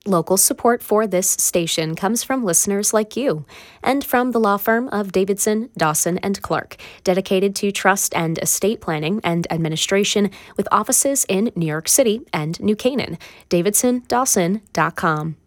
Local support for this station comes from listeners like you and from the law firm of Davidson, Dawson, and Clark, dedicated to trust and estate planning and administration with offices in New York City and New Canaan. DavidsonDawson.com.